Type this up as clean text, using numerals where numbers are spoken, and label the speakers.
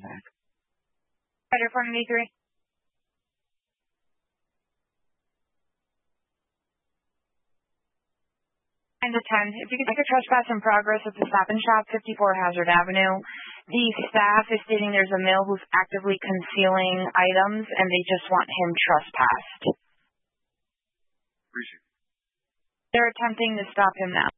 Speaker 1: Better 493. And to 10. If you could take a trespass in progress at the Stop and Shop, 54 Hazard Avenue. The staff is stating there's a male who's actively concealing items, and they just want him trespassed.
Speaker 2: Appreciate it.
Speaker 1: They're attempting to stop him now.